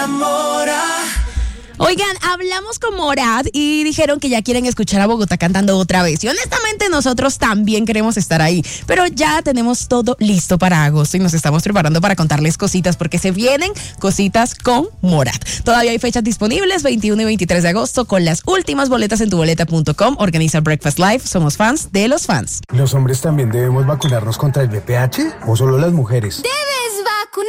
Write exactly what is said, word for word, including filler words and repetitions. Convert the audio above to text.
Oigan, hablamos con Morat y dijeron que ya quieren escuchar a Bogotá cantando otra vez. Y honestamente nosotros también queremos estar ahí. Pero ya tenemos todo listo para agosto y nos estamos preparando para contarles cositas porque se vienen cositas con Morat. Todavía hay fechas disponibles, veintiuno y veintitrés de agosto, con las últimas boletas en tu boleta punto com. Organiza Breakfast Live. Somos fans de los fans. ¿Los hombres también debemos vacunarnos contra el V I H o solo las mujeres? ¡Debes